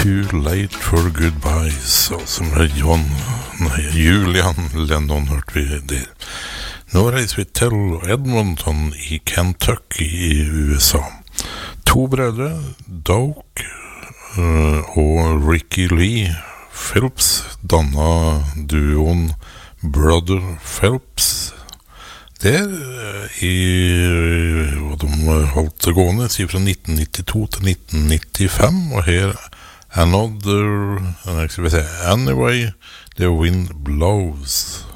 Too Late for Goodbyes, altså med Julian Lennon hørte vi der. Nå reiser vi til Edmonton i Kentucky i USA. To brødre, Doak og Ricky Lee Phelps, dannet duoen Brother Phelps der og de holdt det gående fra 1992 til 1995, og her Anyway the Wind Blows.